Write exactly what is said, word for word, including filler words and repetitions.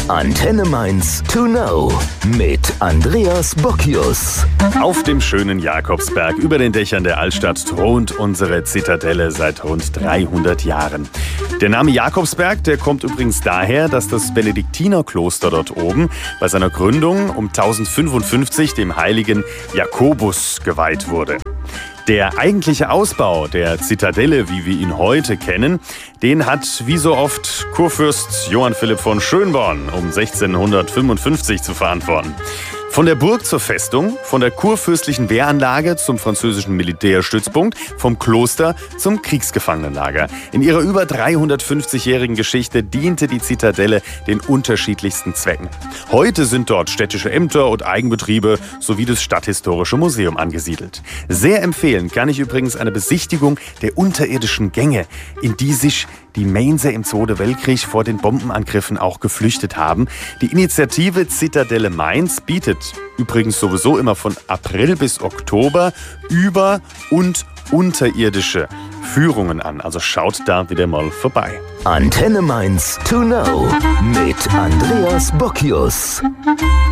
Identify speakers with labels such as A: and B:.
A: Antenne Mainz to know mit Andreas Bockius.
B: Auf dem schönen Jakobsberg über den Dächern der Altstadt thront unsere Zitadelle seit rund dreihundert Jahren. Der Name Jakobsberg, der kommt übrigens daher, dass das Benediktinerkloster dort oben bei seiner Gründung um tausendfünfundfünfzig dem heiligen Jakobus geweiht wurde. Der eigentliche Ausbau der Zitadelle, wie wir ihn heute kennen, den hat wie so oft Kurfürst Johann Philipp von Schönborn um sechzehnhundertfünfundfünfzig zu verantworten. Von der Burg zur Festung, von der kurfürstlichen Wehranlage zum französischen Militärstützpunkt, vom Kloster zum Kriegsgefangenenlager. In ihrer über dreihundertfünfzigjährigen Geschichte diente die Zitadelle den unterschiedlichsten Zwecken. Heute sind dort städtische Ämter und Eigenbetriebe sowie das Stadthistorische Museum angesiedelt. Sehr empfehlen kann ich übrigens eine Besichtigung der unterirdischen Gänge, in die sich die Mainzer im Zweiten Weltkrieg vor den Bombenangriffen auch geflüchtet haben. Die Initiative Zitadelle Mainz bietet übrigens sowieso immer von April bis Oktober über- und unterirdische Führungen an. Also schaut da wieder mal vorbei.
A: Antenne Mainz to know mit Andreas Bockius.